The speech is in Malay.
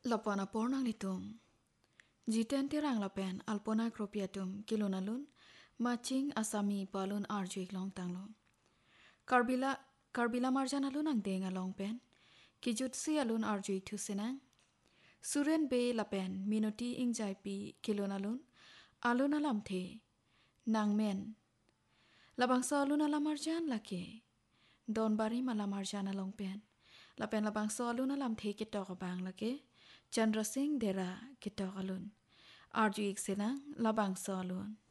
Lapana pornang litum. Jiten tirang lapen alpona kropiatum kilonalun matching asami palun arjuik long tanglon. Karbila marjan alun ang deng along pen. Kijutsi alun arjuik tu senang. Suren be lapen minuti ingjai pi kilonalun alun alam the. Nang men. Labangsa alun alam marjan lake. Don bari malam marjan along pen. Lapen labangsa alun alam the kitok bang lake. Chandra Singh Dera kitok alun. Arjuik senang labangsa alun.